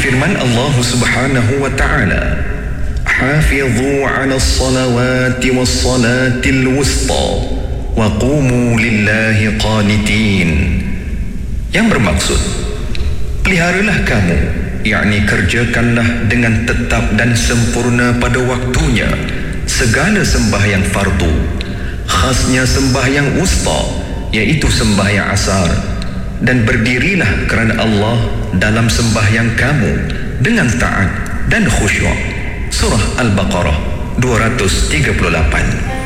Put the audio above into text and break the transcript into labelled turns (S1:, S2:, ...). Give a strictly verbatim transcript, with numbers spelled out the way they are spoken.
S1: firman Allah Subhanahu wa ta'ala, "Hafidhu 'alas salawati was salatil wusta wa qumu lillahi qanitin." Yang bermaksud, peliharalah kamu, yakni kerjakanlah dengan tetap dan sempurna pada waktunya segala sembahyang fardu, khasnya sembahyang wusta, iaitu sembahyang asar, dan berdirilah kerana Allah dalam sembahyang kamu dengan taat dan khusyuk. Surah Al-Baqarah dua ratus tiga puluh lapan.